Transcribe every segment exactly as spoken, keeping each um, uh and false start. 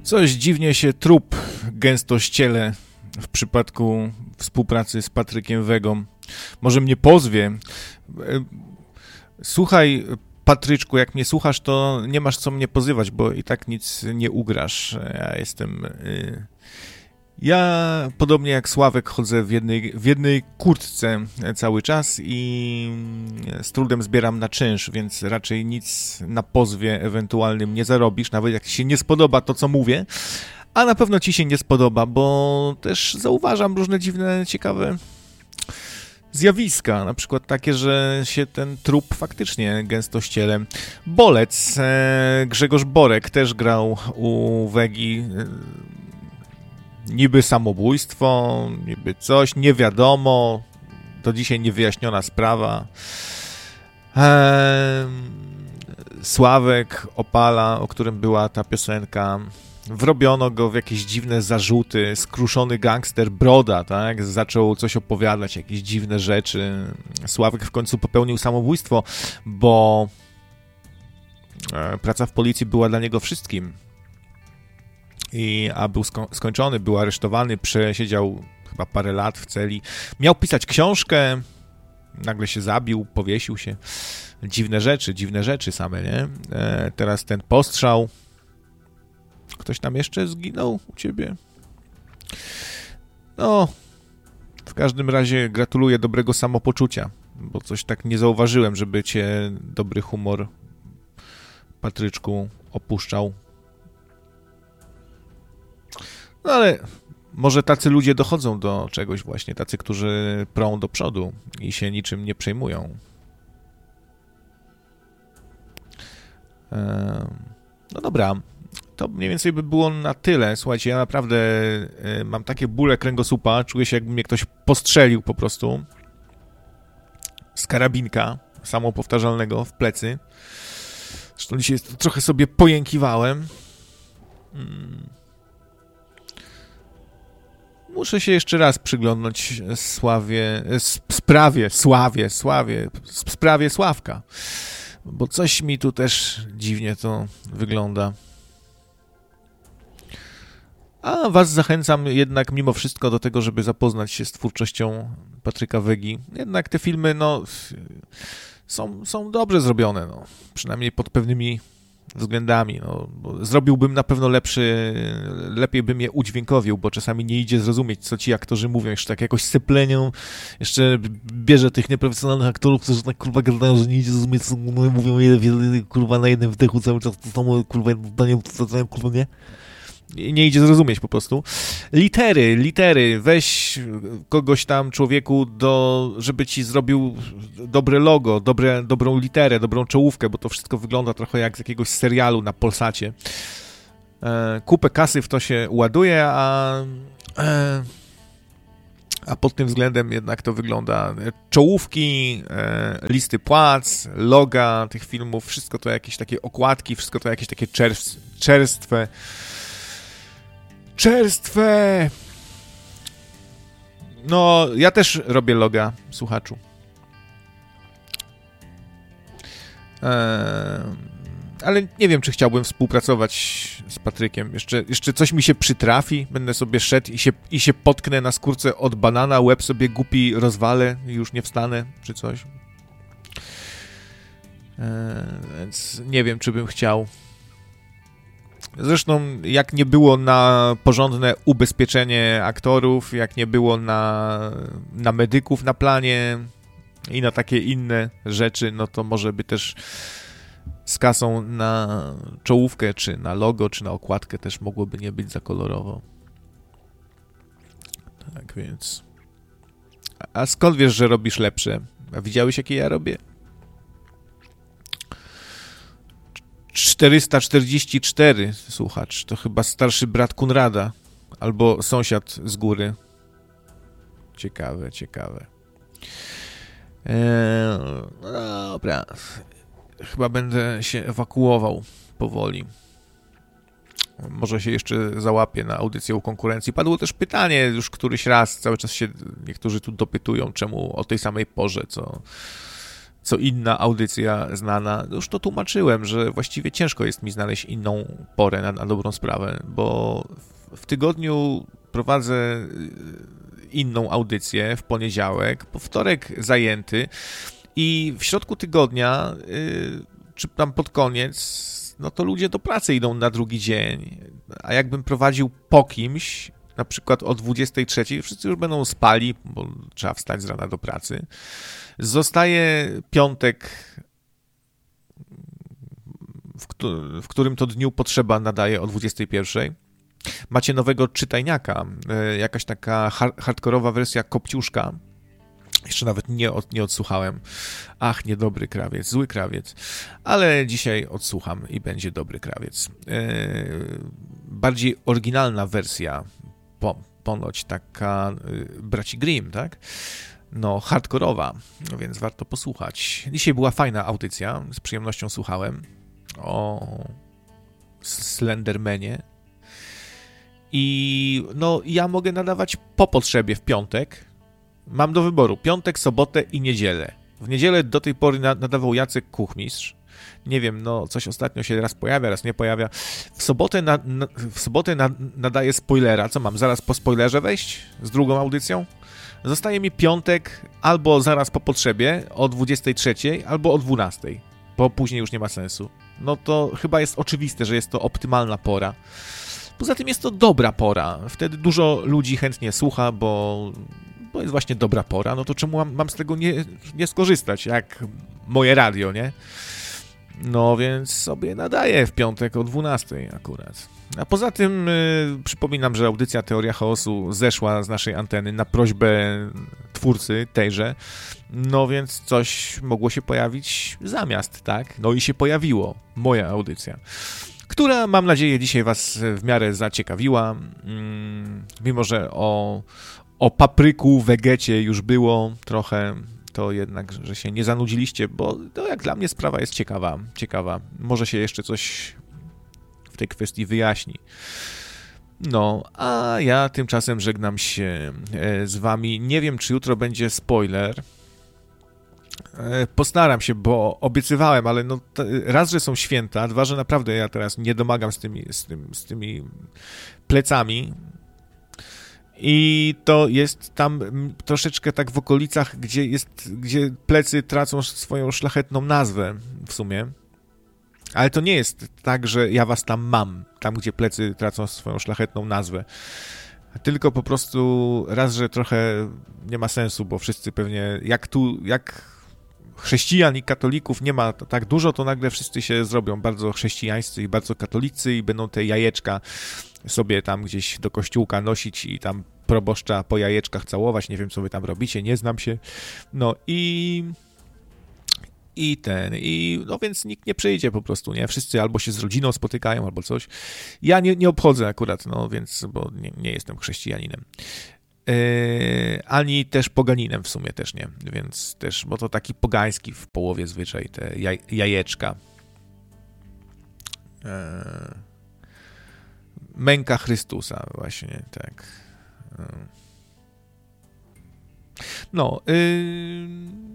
Coś dziwnie się trup gęsto ściele w przypadku współpracy z Patrykiem Wegą. Może mnie pozwie. Słuchaj, Patryczku, jak mnie słuchasz, to nie masz co mnie pozywać, bo i tak nic nie ugrasz. Ja jestem... Ja, podobnie jak Sławek, chodzę w jednej, w jednej kurtce cały czas i z trudem zbieram na czynsz, więc raczej nic na pozwie ewentualnym nie zarobisz, nawet jak ci się nie spodoba to, co mówię, a na pewno ci się nie spodoba, bo też zauważam różne dziwne, ciekawe zjawiska, na przykład takie, że się ten trup faktycznie gęsto ściele. Bolec, Grzegorz Borek też grał u Wegi, niby samobójstwo, niby coś, nie wiadomo, do dzisiaj niewyjaśniona sprawa. Eee, Sławek Opala, o którym była ta piosenka, wrobiono go w jakieś dziwne zarzuty, skruszony gangster Broda, tak, zaczął coś opowiadać, jakieś dziwne rzeczy. Sławek w końcu popełnił samobójstwo, bo e, praca w policji była dla niego wszystkim. I, a był sko- skończony, był aresztowany, przesiedział chyba parę lat w celi. Miał pisać książkę, nagle się zabił, powiesił się. Dziwne rzeczy, dziwne rzeczy same, nie? E, teraz ten postrzał. Ktoś tam jeszcze zginął u ciebie? No, w każdym razie gratuluję dobrego samopoczucia, bo coś tak nie zauważyłem, żeby cię dobry humor, Patryczku, opuszczał. No ale może tacy ludzie dochodzą do czegoś właśnie, tacy, którzy prą do przodu i się niczym nie przejmują. No dobra, to mniej więcej by było na tyle. Słuchajcie, ja naprawdę mam takie bóle kręgosłupa, czuję się, jakby mnie ktoś postrzelił po prostu z karabinka samopowtarzalnego w plecy. Zresztą dzisiaj trochę sobie pojękiwałem. Hmm. Muszę się jeszcze raz przyglądnąć Sławie, sprawie, Sławie, Sławie, sprawie Sławka, bo coś mi tu też dziwnie to wygląda. A was zachęcam jednak mimo wszystko do tego, żeby zapoznać się z twórczością Patryka Wegi. Jednak te filmy, no, są, są dobrze zrobione, no, przynajmniej pod pewnymi względami. No, zrobiłbym na pewno lepszy, lepiej bym je udźwiękowił, bo czasami nie idzie zrozumieć, co ci aktorzy mówią, jeszcze tak jakoś syplenią, jeszcze bierze tych nieprofesjonalnych aktorów, którzy tak kurwa gadają, że nie idzie zrozumieć, co mówią, kurwa na jednym wdechu cały czas to samo, kurwa, zdaniem, kurwa, nie? Nie idzie zrozumieć po prostu. Litery, litery, weź kogoś tam, człowieku, do, żeby ci zrobił dobre logo, dobre, dobrą literę, dobrą czołówkę, bo to wszystko wygląda trochę jak z jakiegoś serialu na Polsacie. E, kupę kasy w to się ładuje, a, e, a pod tym względem jednak to wygląda czołówki, e, listy płac, loga tych filmów, wszystko to jakieś takie okładki, wszystko to jakieś takie czerw, czerstwe Czerstwe! No, ja też robię loga, słuchaczu. Eee, ale nie wiem, czy chciałbym współpracować z Patrykiem. Jeszcze, jeszcze coś mi się przytrafi, będę sobie szedł i się, i się potknę na skórce od banana, łeb sobie głupi rozwalę i już nie wstanę, czy coś. Eee, więc nie wiem, czy bym chciał. Zresztą jak nie było na porządne ubezpieczenie aktorów, jak nie było na, na medyków na planie i na takie inne rzeczy, no to może by też z kasą na czołówkę, czy na logo, czy na okładkę też mogłoby nie być za kolorowo. Tak więc... A skąd wiesz, że robisz lepsze? A widziałeś, jakie ja robię? czterysta czterdzieści cztery, słuchacz, to chyba starszy brat Kunrada, albo sąsiad z góry. Ciekawe, ciekawe. Eee, no dobra, chyba będę się ewakuował powoli. Może się jeszcze załapię na audycję o konkurencji. Padło też pytanie już któryś raz, cały czas się niektórzy tu dopytują, czemu o tej samej porze, co co inna audycja znana. Już to tłumaczyłem, że właściwie ciężko jest mi znaleźć inną porę na, na dobrą sprawę, bo w, w tygodniu prowadzę inną audycję w poniedziałek, po wtorek zajęty i w środku tygodnia, yy, czy tam pod koniec, no to ludzie do pracy idą na drugi dzień, a jakbym prowadził po kimś, na przykład o dwudziestej trzeciej, wszyscy już będą spali, bo trzeba wstać z rana do pracy. Zostaje piątek, w, w którym to dniu Potrzeba nadaje o dwudziestej pierwszej. Macie nowego czytajniaka, jakaś taka hardkorowa wersja Kopciuszka. Jeszcze nawet nie, od, nie odsłuchałem. Ach, niedobry krawiec, zły krawiec. Ale dzisiaj odsłucham i będzie dobry krawiec. Yy, bardziej oryginalna wersja, po, ponoć taka yy, braci Grimm, tak? No, hardkorowa, no więc warto posłuchać. Dzisiaj była fajna audycja, z przyjemnością słuchałem o Slendermanie. I no, ja mogę nadawać po potrzebie w piątek. Mam do wyboru piątek, sobotę i niedzielę. W niedzielę do tej pory nadawał Jacek Kuchmistrz. Nie wiem, no coś ostatnio się raz pojawia, raz nie pojawia. W sobotę, na, na, w sobotę na, nadaję spoilera. Co mam, zaraz po spoilerze wejść z drugą audycją? Zostaje mi piątek albo zaraz po potrzebie o dwudziestej trzeciej, albo o dwunastej, bo później już nie ma sensu. No to chyba jest oczywiste, że jest to optymalna pora. Poza tym jest to dobra pora. Wtedy dużo ludzi chętnie słucha, bo, bo jest właśnie dobra pora. No to czemu mam, mam z tego nie, nie skorzystać, jak moje radio, nie? No więc sobie nadaję w piątek o dwunastej akurat. A poza tym y, przypominam, że audycja Teoria Chaosu zeszła z naszej anteny na prośbę twórcy tejże. No więc coś mogło się pojawić zamiast, tak? No i się pojawiło. Moja audycja, która, mam nadzieję, dzisiaj was w miarę zaciekawiła. Mm, mimo że o, o papryku, wegecie już było trochę, to jednak, że się nie zanudziliście, bo to jak dla mnie sprawa jest ciekawa. ciekawa. Może się jeszcze coś w tej kwestii wyjaśni. No, a ja tymczasem żegnam się z wami. Nie wiem, czy jutro będzie spoiler. Postaram się, bo obiecywałem, ale no raz, że są święta, dwa, że naprawdę ja teraz nie domagam z tymi, z tym, z tymi plecami. I to jest tam troszeczkę tak w okolicach, gdzie jest, gdzie plecy tracą swoją szlachetną nazwę w sumie. Ale to nie jest tak, że ja was tam mam, tam gdzie plecy tracą swoją szlachetną nazwę. Tylko po prostu raz, że trochę nie ma sensu, bo wszyscy pewnie, jak tu, jak chrześcijan i katolików nie ma tak dużo, to nagle wszyscy się zrobią bardzo chrześcijańscy i bardzo katolicy i będą te jajeczka sobie tam gdzieś do kościółka nosić i tam proboszcza po jajeczkach całować. Nie wiem, co wy tam robicie, nie znam się. No i... I ten, i no więc nikt nie przyjdzie po prostu, nie? Wszyscy albo się z rodziną spotykają, albo coś. Ja nie, nie obchodzę akurat, no więc, bo nie, nie jestem chrześcijaninem. Yy, ani też poganinem w sumie też nie, więc też, bo to taki pogański w połowie zwyczaj, te jaj, jajeczka. Yy, męka Chrystusa właśnie, tak. Yy. No, yy...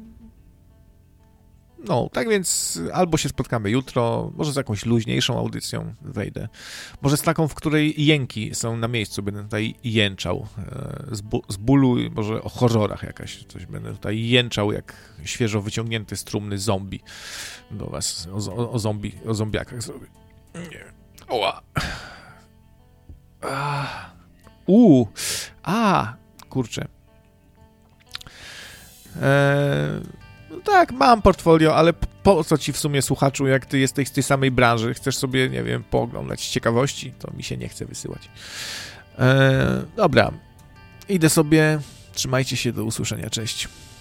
No, tak więc albo się spotkamy jutro, może z jakąś luźniejszą audycją wejdę, może z taką, w której jęki są na miejscu, będę tutaj jęczał z, bu- z bólu, może o horrorach jakaś coś, będę tutaj jęczał jak świeżo wyciągnięty z trumny zombie do was, o, o, o zombie, o zombiakach zrobię. Nie. Oła. Uuu. A, kurczę. Eee... No tak, mam portfolio, ale po co ci w sumie, słuchaczu, jak ty jesteś z tej samej branży, chcesz sobie, nie wiem, pooglądać z ciekawości, to mi się nie chce wysyłać. Eee, dobra, idę sobie, trzymajcie się, do usłyszenia, cześć.